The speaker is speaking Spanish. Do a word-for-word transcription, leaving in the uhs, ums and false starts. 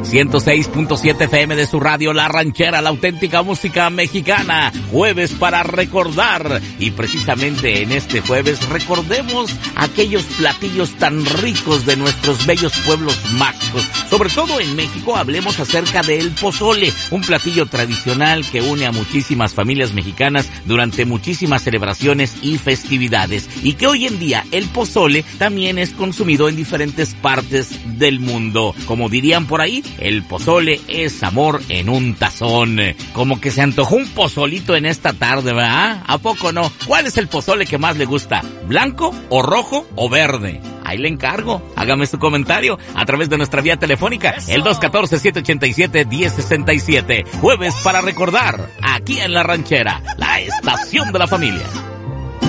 ciento seis punto siete F M de su radio La Ranchera, la auténtica música mexicana. Jueves para recordar. Y precisamente en este jueves recordemos aquellos platillos tan ricos de nuestros bellos pueblos mágicos. Sobre todo en México hablemos acerca del pozole, un platillo tradicional que une a muchísimas familias mexicanas durante muchísimas celebraciones y festividades. Y que hoy en día el pozole también es consumido en diferentes partes del mundo. Como dirían por ahí, el pozole es amor en un tazón. Como que se antojó un pozolito en esta tarde, ¿verdad? ¿A poco no? ¿Cuál es el pozole que más le gusta? ¿Blanco o rojo o verde? Ahí le encargo. Hágame su comentario a través de nuestra vía telefónica, el dos uno cuatro, siete ocho siete, uno cero seis siete. Jueves para recordar, aquí en La Ranchera, la estación de la familia.